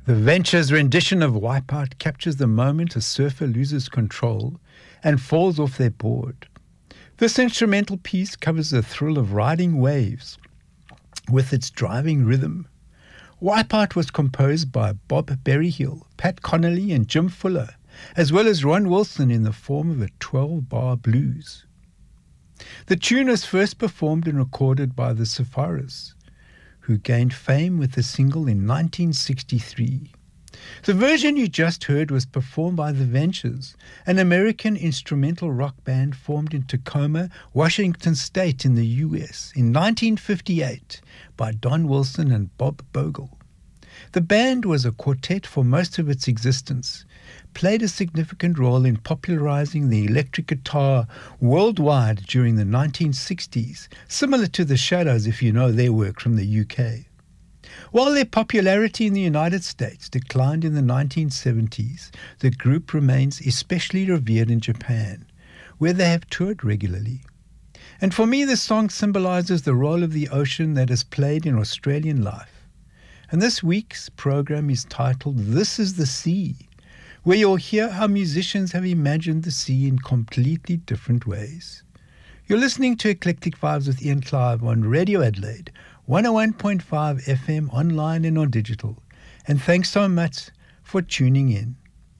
The Ventures' rendition of Wipeout captures the moment a surfer loses control and falls off their board. This instrumental piece covers the thrill of riding waves with its driving rhythm. Wipeout was composed by Bob Berryhill, Pat Connolly and Jim Fuller, as well as Ron Wilson in the form of a 12-bar blues. The tune was first performed and recorded by the Sepharas, who gained fame with the single in 1963. The version you just heard was performed by The Ventures, an American instrumental rock band formed in Tacoma, Washington State in the U.S. in 1958 by Don Wilson and Bob Bogle. The band was a quartet for most of its existence, played a significant role in popularizing the electric guitar worldwide during the 1960s, similar to the Shadows if you know their work from the UK. While their popularity in the United States declined in the 1970s, the group remains especially revered in Japan, where they have toured regularly. And for me, this song symbolizes the role of the ocean that has played in Australian life. And this week's program is titled This is the Sea, where you'll hear how musicians have imagined the sea in completely different ways. You're listening to Eclectic Vibes with Ian Clive on Radio Adelaide, 101.5 FM online and on digital. And thanks so much for tuning in.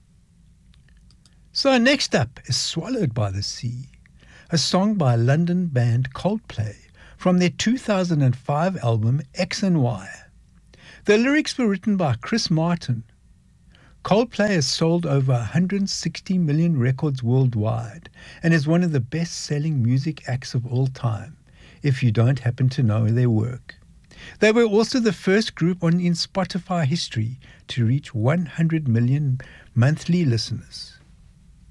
So next up is Swallowed by the Sea, a song by London band Coldplay from their 2005 album X and Y. The lyrics were written by Chris Martin. Coldplay has sold over 160 million records worldwide and is one of the best-selling music acts of all time, if you don't happen to know their work. They were also the first group in Spotify history to reach 100 million monthly listeners.